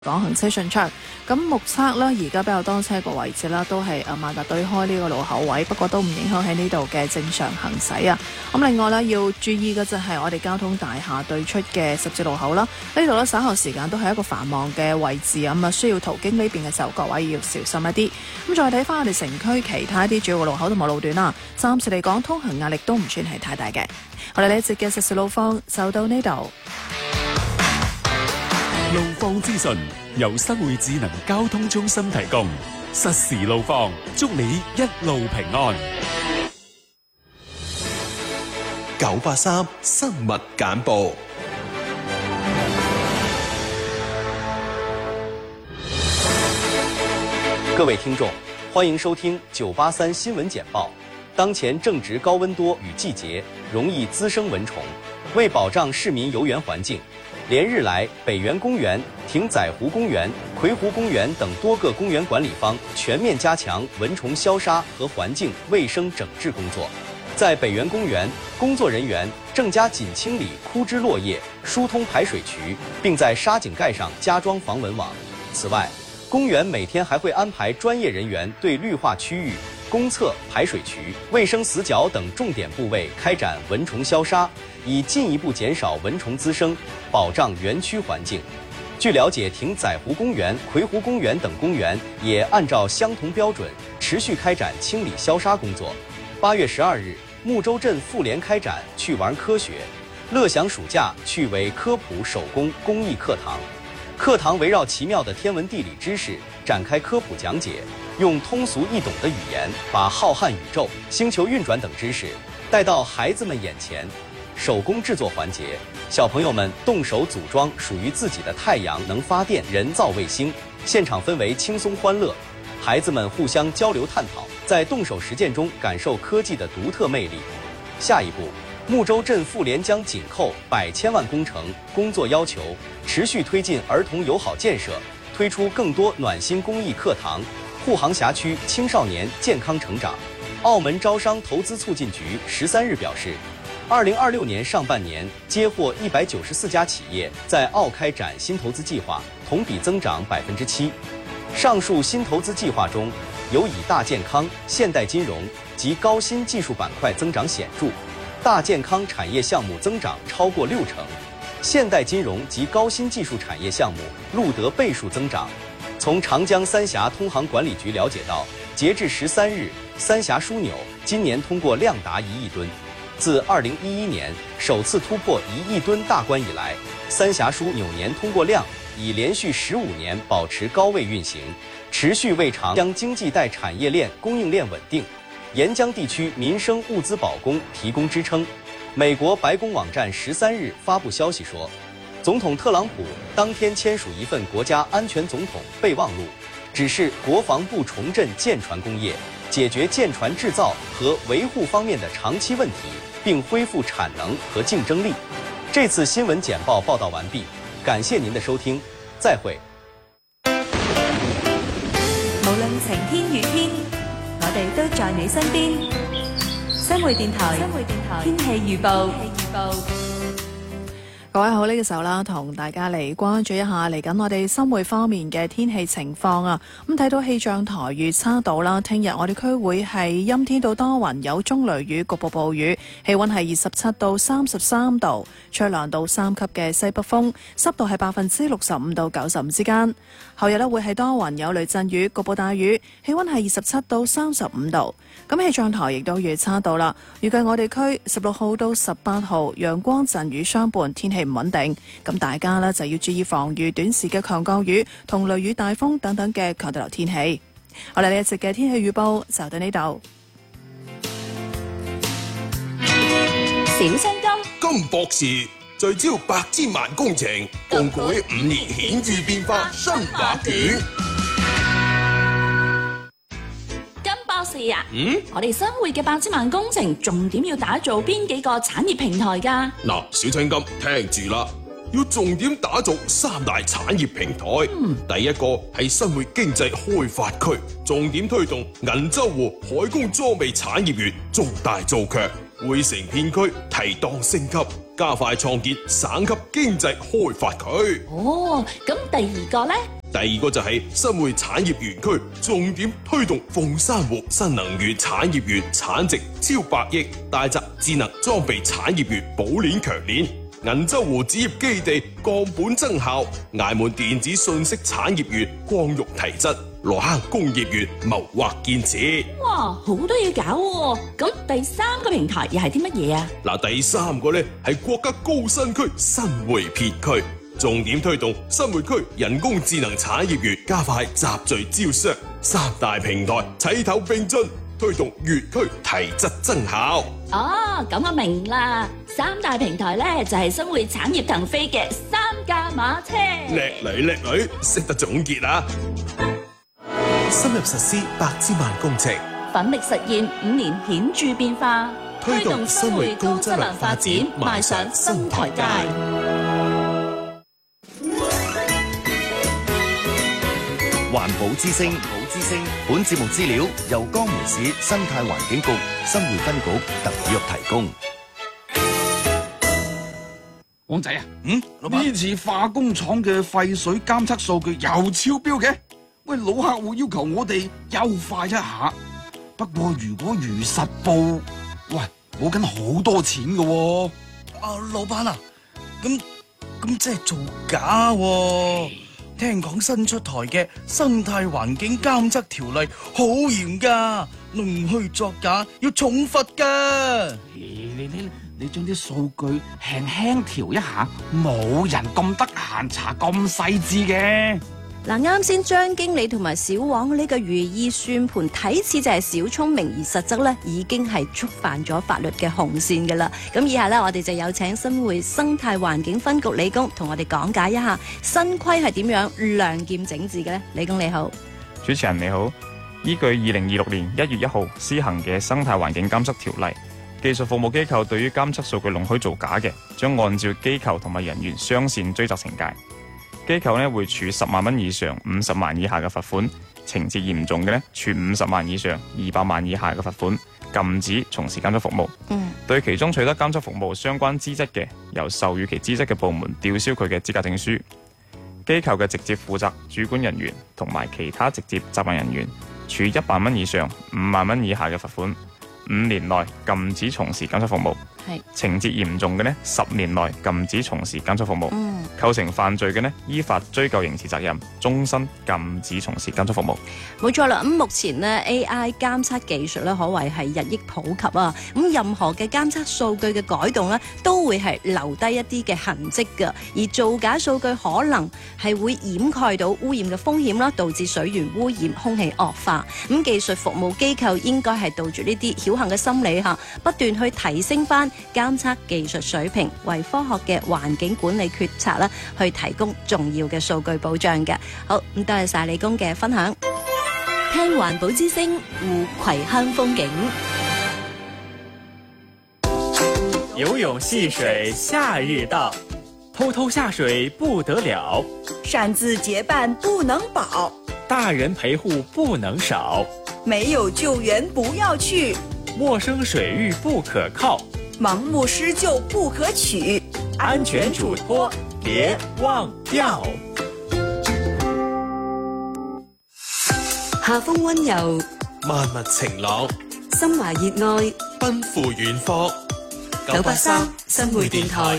講行車順暢，咁目測啦，而家比較多車個位置啦，都係萬達對開呢個路口位，不過都唔影響喺呢度嘅正常行駛啊。咁另外啦，要注意嘅就係我哋交通大廈對出嘅十字路口啦，呢度咧稍後時間都係一個繁忙嘅位置啊，咁需要途經呢邊嘅時候，各位要小心一啲。咁再睇翻我哋城區其他一啲主要嘅路口同埋路段啦，暫時嚟講通行壓力都唔算係太大嘅。我哋呢一節嘅實時路況就到呢度。 路況資訊由新會智能交通中心提供，實時路況，祝你一路平安。 983新聞簡報。 各位聽眾，歡迎收聽983新聞簡報。當前正值高溫多雨季節，容易滋生蚊蟲。為保障市民遊園環境，連日來，北園公園、艇仔湖公園、葵湖公園等多個公園管理方全面加強蚊蟲消殺和環境衛生整治工作。在北園公園，工作人員正加緊清理枯枝落葉，疏通排水渠，並在沙井蓋上加裝防蚊網。此外，公園每天還會安排專業人員對綠化區域、公廁、排水渠、衛生死角等重點部位開展蚊蟲消殺，以進一步減少蚊蟲滋生，保障園區環境。據了解，艇仔湖公園、葵湖公園等公園也按照相同標準，持續開展清理消殺工作。8月12日，睦州鎮婦聯開展去玩科學，樂享暑假趣味科普手工公益課堂。課堂圍繞奇妙的天文地理知識展開科普講解，用通俗易懂的語言把浩瀚宇宙、星球運轉等知識帶到孩子們眼前。手工製作環節，小朋友們動手組裝屬於自己的太陽能發電人造衛星，現場氛圍輕鬆歡樂，孩子們互相交流探討，在動手實踐中感受科技的獨特魅力。下一步，睦州鎮婦聯將緊扣100千萬工程工作要求，持續推進兒童友好建設，推出更多暖心公益課堂，護航轄區青少年健康成長。澳門招商投資促進局13日表示，2026年上半年接獲194家企業在澳開展新投資計劃，同比增長7%。上述新投資計劃中，有以大健康、現代金融及高新技術板塊增長顯著，大健康產業項目增長超過60%，現代金融及高新技術產業項目錄得倍數增長。從長江三峽通航管理局了解到，截至13日，三峽樞紐今年通過量達1億噸。自2011年首次突破1億噸大關以來，三峽樞紐年通過量已連續15年保持高位運行，持續為長江經濟帶產業鏈供應鏈穩定、沿江地區民生物資保供提供支撐。美國白宮網站13日發布消息說，總統特朗普當天簽署一份國家安全總統備忘錄，指示國防部重振艦船工業，解決艦船製造和維護方面的長期問題，並恢復產能和競爭力。這次新聞簡報報道完畢，感謝您的收聽，再會。 無論晴天雨天，我哋都在你身邊。新會電台天氣預報。 各位好，呢個時候啦，同大家嚟關注一下嚟緊我哋新會方面嘅天氣情況啊。咁睇到氣象台預測到啦，聽日我哋區會係陰天到多雲，有中雷雨，局部暴雨，氣溫係27到33度，吹2到3級嘅西北風，濕度係65%到95%之間。後日呢會係多雲，有雷陣雨，局部大雨，氣溫係27到35度。咁氣象台亦都預測到啦，預計我哋區16號到18號陽光陣雨相伴，天氣唔穩定，咁大家呢就要注意防禦短時嘅強降雨同雷雨大風等等嘅強對流天氣。我哋呢一節嘅天氣預報就到呢度。 小青金金博士聚焦100千萬工程，共舉5年顯著變化新畫卷。 博士啊，我哋新會嘅8千萬工程重點要打造邊幾個產業平台㗎？ 嗱，小青金聽住啦，要重點打造3大產業平台。第一個係新會經濟開發區，重點推動銀洲湖海工裝備產業園重大造腳，匯成片區提檔升級。 加快創建省級經濟開發區。 哦，咁第二個呢？ 第二個就係新會產業園區，重點推動鳳山湖新能源產業園，產值超100億；大澤智能裝備產業園，保鏈強鏈；銀洲湖紙業基地降本增效；崖門電子信息產業園光育提質；羅坑工業園謀劃建設。 哇，好多嘢搞喎！咁第三個平台又係啲乜嘢啊？ 嗱，第三個呢係國家高新區新會片區。重點推動新會區人工智能產業園，加快集聚招商，三大平台齊頭並進，推動粵區提質增效。 哦，咁我明啦，三大平台呢就係新會產業騰飛嘅3駕馬車。 叻女，識得總結啊！ 深入實施8千萬工程， 奮力實現5年顯著變化， 推動新會高質量發展邁上新台階。 環保之聲，本節目資料由江門市生態環境局新會分局特約提供。 王仔啊，老闆，呢次化工廠嘅廢水監測數據又超標嘅，喂，老客戶要求我哋優化一下。不過如果如實報，喂，攞緊好多錢㗎喎。 老闆啊，咁即係造假喎。聽講新出台嘅生態環境監測條例好嚴噶，弄虛作假要重罰噶。 你將啲數據輕輕調一下，冇人咁得閒查咁細緻嘅。 嗱，啱先張經理同埋小王呢個如意算盤睇似就係小聰明，而實質咧已經係觸犯咗法律嘅紅線㗎啦。咁以下呢，我哋就有請新會生態環境分局理工同我哋講解一下新規係點樣亮劍整治嘅呢？理工你好。 主持人你好。依據2026年1月1號施行嘅生態環境監測條例，技術服務機構對於監測數據弄虛造假嘅，將按照機構同埋人員雙線追責懲戒。機構呢會處10萬蚊以上50萬以下嘅罰款，情節嚴重嘅呢處50萬以上200萬以下嘅罰款，禁止從事監測服務。對其中取得監測服務相關資質嘅，由授予其資質嘅部門吊銷佢嘅資格證書。機構嘅直接負責主管人員同埋其他直接責任人員，處1萬蚊以上5萬蚊以下嘅罰款，5年內禁止從事監測服務。情節嚴重嘅呢10年內禁止從事監測服務。構成犯罪嘅呢，依法追究刑事責任，終身禁止從事監測服務。 冇錯啦，咁目前呢 AI 監測技術咧可謂係日益普及啊。咁任何嘅監測數據嘅改動咧，都會係留低一啲嘅痕跡㗎。而造假數據可能係會掩蓋到污染嘅風險啦，導致水源污染、空氣惡化。咁技術服務機構應該係杜絕呢啲僥倖嘅心理嚇，不斷去提升翻監測技術水平，為科學嘅環境管理決策啦，去提供重要嘅數據保障嘅。好，咁多謝晒理工嘅分享。 聽環保之聲，護葵鄉風景。 游泳戲水夏日到，偷偷下水不得了， 擅自結伴不能保， 大人陪護不能少， 沒有救援不要去， 陌生水域不可靠， 盲目施救不可取， 安全囑託別忘掉。 夏風溫柔， 萬物晴朗， 心懷熱愛， 奔赴遠方。 983新會電台。